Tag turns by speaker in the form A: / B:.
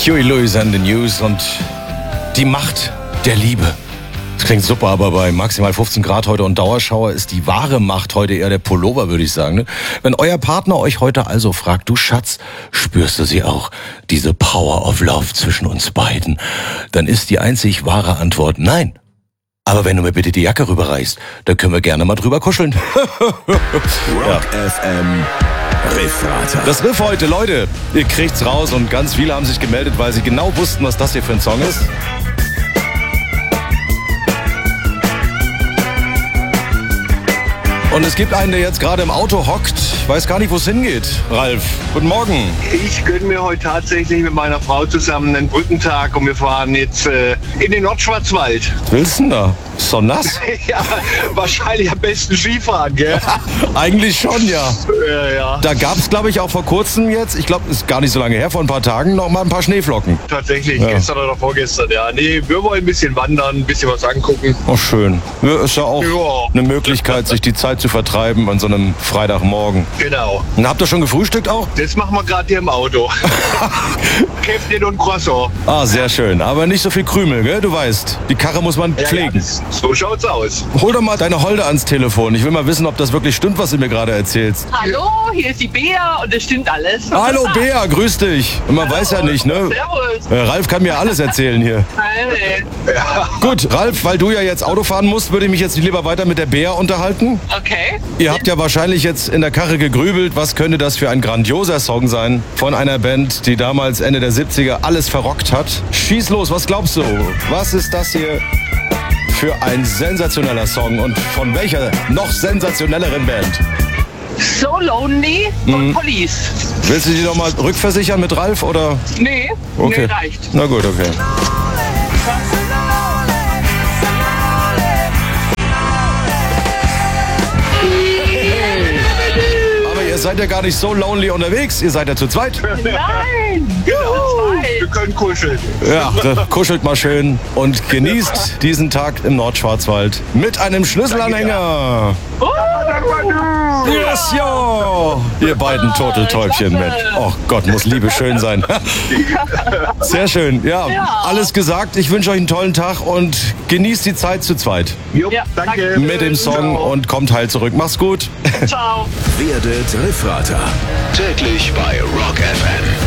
A: Huey Lewis and the News und die Macht der Liebe. Das klingt super, aber bei maximal 15 Grad heute und Dauerschauer ist die wahre Macht heute eher der Pullover, würde ich sagen. Ne? Wenn euer Partner euch heute also fragt, du Schatz, spürst du sie auch, diese Power of Love zwischen uns beiden, dann ist die einzig wahre Antwort nein. Aber wenn du mir bitte die Jacke rüberreichst, dann können wir gerne mal drüber kuscheln.
B: Rock FM Riffrater.
A: Das Riff heute, Leute, ihr kriegt's raus und ganz viele haben sich gemeldet, weil sie genau wussten, was das hier für ein Song ist. Und es gibt einen, der jetzt gerade im Auto hockt. Ich weiß gar nicht, wo es hingeht. Ralf, guten Morgen.
C: Ich gönne mir heute tatsächlich mit meiner Frau zusammen einen Brückentag und wir fahren jetzt in den Nordschwarzwald.
A: Was willst du denn da? Ist doch nass.
C: Ja, wahrscheinlich am besten Skifahren, gell?
A: Eigentlich schon, ja.
C: Ja.
A: Da gab es, glaube ich, auch vor kurzem jetzt, ich glaube, ist gar nicht so lange her, vor ein paar Tagen, noch mal ein paar Schneeflocken.
C: Tatsächlich,
A: Ja.
C: Gestern oder vorgestern, ja. Nee, wir wollen ein bisschen wandern, ein bisschen was angucken.
A: Oh, schön. Ja, ist ja auch
C: Ja.
A: eine Möglichkeit, sich die Zeit zu vertreiben an so einem Freitagmorgen.
C: Genau.
A: Und habt ihr schon gefrühstückt auch?
C: Das machen wir gerade hier im Auto. Käffchen und Croissant.
A: Ah, sehr schön. Aber nicht so viel Krümel, gell? Du weißt, die Karre muss man pflegen.
C: So schaut's aus.
A: Hol doch mal deine Holde ans Telefon. Ich will mal wissen, ob das wirklich stimmt, was du mir gerade erzählst.
D: Hallo, hier ist die Bea und es stimmt alles.
A: Hallo Bea, grüß dich. Und man weiß ja nicht, ne?
D: Servus.
A: Ralf kann mir alles erzählen hier.
D: Hi.
A: Gut, Ralf, weil du ja jetzt Auto fahren musst, würde ich mich jetzt lieber weiter mit der Bea unterhalten.
D: Okay.
A: Ihr habt ja wahrscheinlich jetzt in der Karre gegrübelt, was könnte das für ein grandioser Song sein von einer Band, die damals Ende der 70er alles verrockt hat. Schieß los, was glaubst du? Was ist das hier für ein sensationeller Song und von welcher noch sensationelleren Band?
D: So Lonely von Police.
A: Willst du die noch mal rückversichern mit Ralf oder?
D: Nee,
A: Okay.
D: nee, reicht.
A: Na gut, okay. Aber ihr seid ja gar nicht so lonely unterwegs. Ihr seid ja zu zweit.
D: Nein!
C: Wir können kuscheln.
A: Ja, dann kuschelt mal schön und genießt diesen Tag im Nordschwarzwald mit einem Schlüsselanhänger. Yes, yo! Ihr beiden Turteltäubchen, Mensch. Oh Gott, muss Liebe schön sein. Sehr schön. Ja, alles gesagt. Ich wünsche euch einen tollen Tag und genießt die Zeit zu zweit
C: Jo,
D: Ja,
C: danke.
A: mit dem Song und kommt heil zurück. Mach's gut.
D: Ciao.
B: Werdet Riffrater. Täglich bei Rock FM.